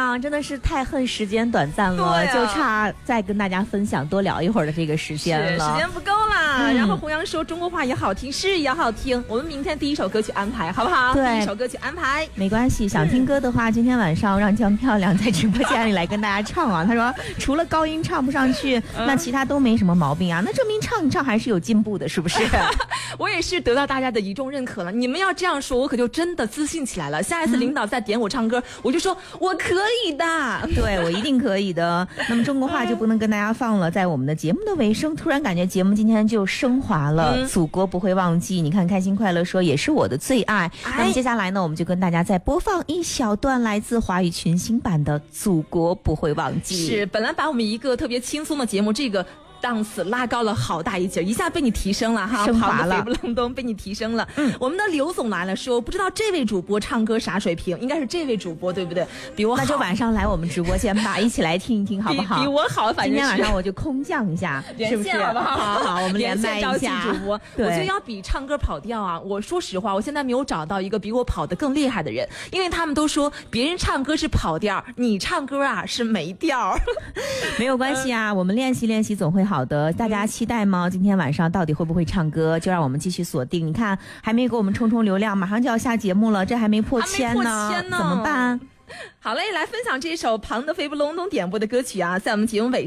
呀，真的是太恨时间短暂了，就差再跟大家分享多聊一会儿的这个时间了， 时间不够啦。然后弘扬说中国话也好听，诗也好听，我们明天第一首歌曲安排好不好？ 对， 第一首歌曲安排没关系。想听歌的话，今天晚上让江漂亮在直播间里来跟大家唱啊。他说除了高音唱不上去，那其他都没什么毛病啊。那证明唱一唱还是有进步的，是不是？ 我也是得到大家的一众认可了。你们要这样说，我可就真的自信起来了。下一次领导再点我唱歌，我就说我可以的。 对，我一定可以的。那么中国话就不能跟大家放了，在我们的节目的尾声，突然感觉节目今天就升华了。祖国不会忘记，你看开心快乐说也是我的最爱。那么接下来呢，我们就跟大家再播放一小段来自华语群星版的《祖国不会忘记》。 是，本来把我们一个特别轻松的节目这个档次拉高了好大一截，一下被你提升了哈， 升华了， 肥不隆咚被你提升了。我们的刘总来了，说不知道这位主播唱歌啥水平，应该是这位主播对不对？比我好， 那就晚上来我们直播间吧，一起来听一听好不好？ 比我好，反正今天晚上我就空降一下，是不是？ 好不好？ 好，我们连麦一下主播。我觉得要比唱歌跑调啊，我说实话，我现在没有找到一个比我跑得更厉害的人，因为他们都说别人唱歌是跑调，你唱歌啊是没调。 没有关系啊，我们练习练习总会好的。大家期待吗？今天晚上到底会不会唱歌？就让我们继续锁定。你看，还没给我们冲流量，马上就要下节目了，这还没破千呢，怎么办？ 好嘞，来分享这首庞德飞不隆咚点播的歌曲啊，在我们节目尾